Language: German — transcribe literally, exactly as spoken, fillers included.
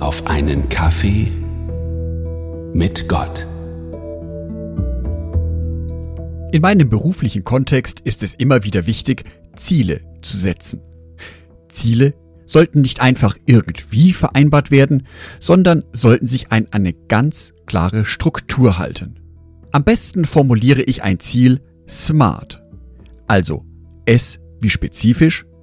auf einen Kaffee mit Gott. In meinem beruflichen Kontext ist es immer wieder wichtig, Ziele zu setzen. Ziele sollten nicht einfach irgendwie vereinbart werden, sondern sollten sich an eine ganz klare Struktur halten. Am besten formuliere ich ein Ziel SMART, also S wie spezifisch,